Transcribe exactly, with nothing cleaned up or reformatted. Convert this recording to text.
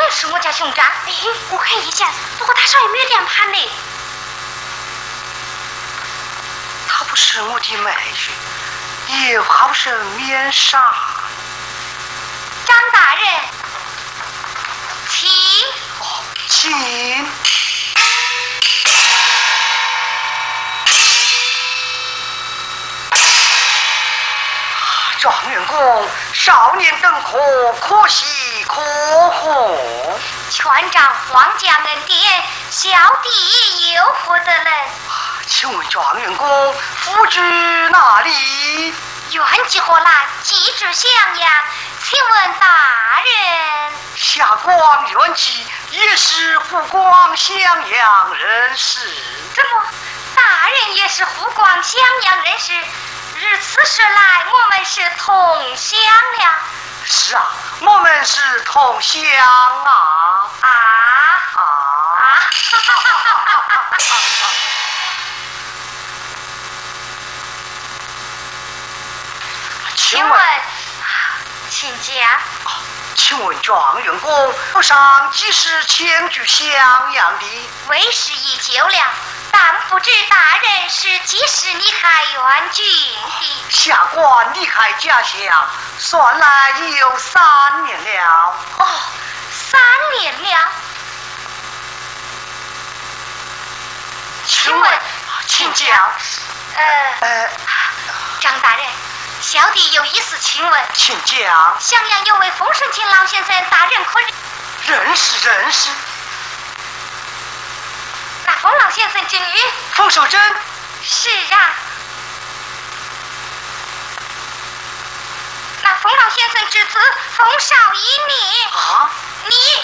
是我家兄长。哎，我看一下，不过他上也没有脸盘呢。 他不是我的妹婿，也怕不是面纱。 张大人，请。 哦，请。状元公，少年登科，可喜可贺。 全仗皇家恩典，小弟有福的人。 请问状元公，府居哪里？ 原籍河南，籍至襄阳。请问大人？ 下官原籍也是湖广襄阳人士。 怎么，大人也是湖广襄阳人士？如此说来，我们是同乡了。 是啊，我们是同乡啊！ 啊啊啊！ 请问，请讲。 请问状元公，府上几时迁居襄阳的？ 为时已久了。但不知大人是几时离开原郡的？ 下官离开家乡，算来已有三年了。 哦，三年了。 请问，请讲。 呃呃， 张大人，小弟有一事请问。 请讲。 襄阳有位风顺卿老先生，大人可认？ 认识，认识。 那冯老先生之女冯守贞。 是啊。那冯老先生之子冯少义